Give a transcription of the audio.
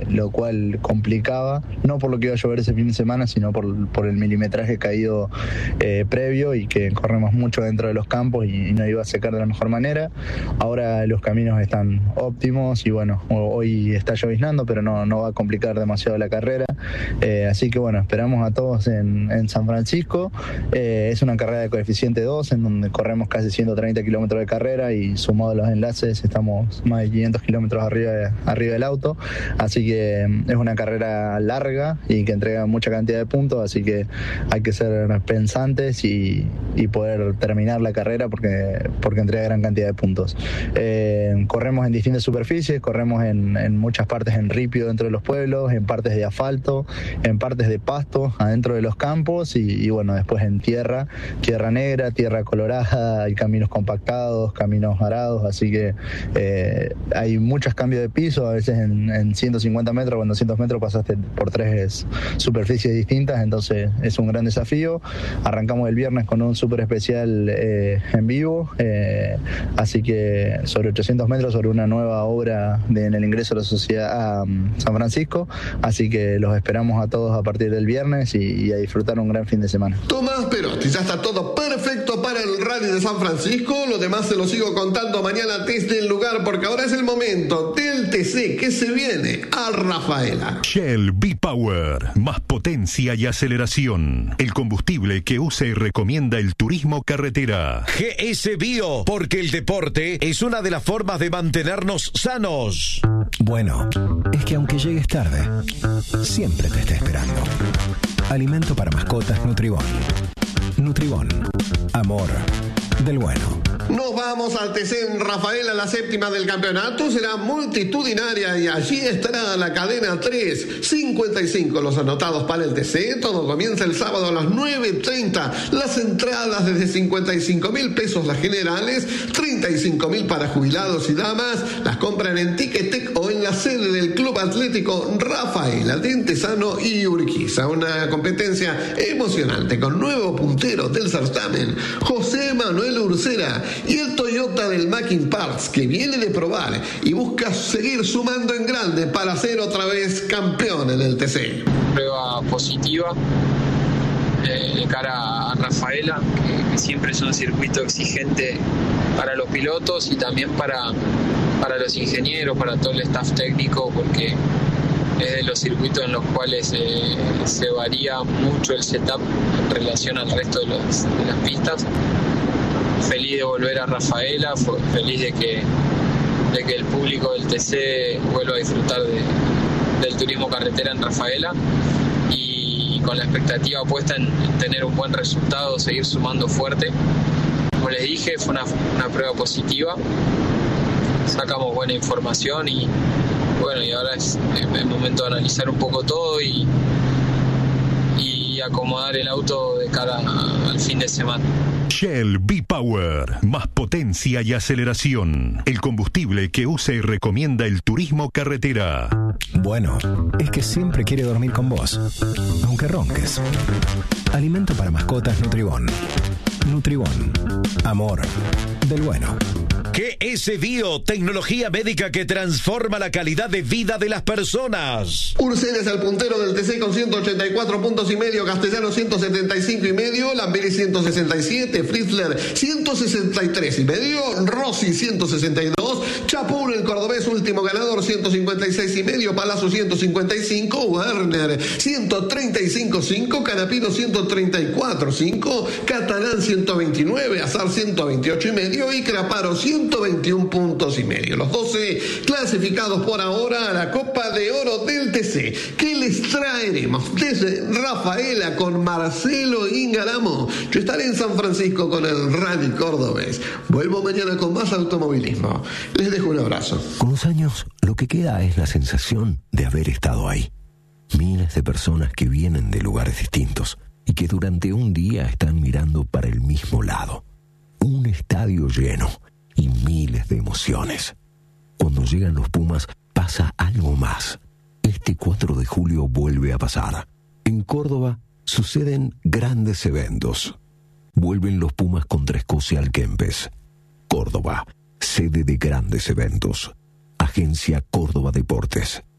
lo cual complicaba, no por lo que iba a llover ese fin de semana, sino por el milimetraje caído previo, y que corremos mucho dentro de los campos y no iba a secar de la mejor manera. Ahora los caminos están óptimos y bueno, hoy está lloviznando, pero no va a complicar demasiado la carrera. Así que bueno, esperamos a todos en San Francisco. Es una carrera de coeficiente 2, en donde corremos casi 130 kilómetros de carrera y sumado a los enlaces estamos más de 500 kilómetros arriba del auto. Así que es una carrera larga y que entrega mucha cantidad de puntos, así que hay que ser pensantes y poder terminar la carrera porque entrega gran cantidad de puntos. Corremos en distintas superficies, corremos en muchas partes en ripio dentro de los pueblos, en partes de asfalto, en partes de pasto adentro de los campos y bueno, después en tierra negra, tierra colorada, hay caminos compactados, caminos arados, así que hay muchos cambios de piso, a veces en 150 metros o en 200 metros pasaste por 3 superficies distintas, entonces es un gran desafío. Arrancamos el viernes con un súper especial en vivo, así que sobre 800 metros, sobre una nueva obra en el ingreso a la sociedad a San Francisco, así que los esperamos a todos a partir del viernes y a disfrutar un gran fin de semana. Tomás Perotti, ya está todo perfecto para el Rally de San Francisco, lo demás se lo sigo contando mañana desde el lugar, porque ahora es el momento del TC que se viene a Rafaela. Shell V-Power, más potencia y aceleración, el combustible que usa y recomienda el turismo carretera. GS Bio, porque el deporte es una de las formas de mantenernos sanos. Bueno, es que aunque llegues tarde, siempre te está esperando. Alimento para mascotas Nutribón. Nutribón, amor del bueno. Nos vamos al TC en Rafaela, la séptima del campeonato será multitudinaria y allí estará la cadena 355 los anotados para el TC. Todo comienza el sábado a las 9:30. Las entradas desde 55.000 pesos las generales, 35.000 para jubilados y damas. Las compran en Ticketek o en la sede del Club Atlético Rafaela de Entesano y Urquiza. Una competencia emocionante con nuevo puntero del certamen, José Manuel Ursera, y el Toyota del Mackin Parts, que viene de probar y busca seguir sumando en grande para ser otra vez campeón en el TC. Prueba positiva de cara a Rafaela, que siempre es un circuito exigente para los pilotos y también para los ingenieros, para todo el staff técnico, porque es de los circuitos en los cuales se varía mucho el setup en relación al resto de las pistas. Feliz de volver a Rafaela, feliz de que el público del TC vuelva a disfrutar del turismo carretera en Rafaela, y con la expectativa puesta en tener un buen resultado, seguir sumando fuerte. Como les dije, fue una prueba positiva, sacamos buena información y bueno, y ahora es el momento de analizar un poco todo y acomodar el auto de cara al fin de semana. Shell V-Power, más potencia y aceleración, el combustible que usa y recomienda el turismo carretera. Bueno, es que siempre quiere dormir con vos, aunque ronques. Alimento para mascotas Nutribón. Nutribón, amor del bueno. GS Bio, tecnología médica que transforma la calidad de vida de las personas. Ursera es el puntero del TC con 184 puntos y medio, Castellano 175 y medio, Lamberi 167, Fritzler 163 y medio, Rossi 162, Chapur el cordobés último ganador 156 y medio, Palazzo 155, Werner 135.5, Canapino 134.5, Catalán 129, Azar 128 y medio y Craparo 121 puntos y medio. Los 12 clasificados por ahora a la Copa de Oro del TC, que les traeremos desde Rafaela con Marcelo Ingaramo. Yo estaré en San Francisco con el Rally Cordobés. Vuelvo mañana con más automovilismo. Les dejo un abrazo. Con los años, lo que queda es la sensación de haber estado ahí. Miles de personas que vienen de lugares distintos y que durante un día están mirando para el mismo lado. Un estadio lleno y miles de emociones. Cuando llegan los Pumas pasa algo más. Este 4 de julio vuelve a pasar. En Córdoba suceden grandes eventos. Vuelven los Pumas contra Escocia al Kempes. Córdoba, sede de grandes eventos. Agencia Córdoba Deportes.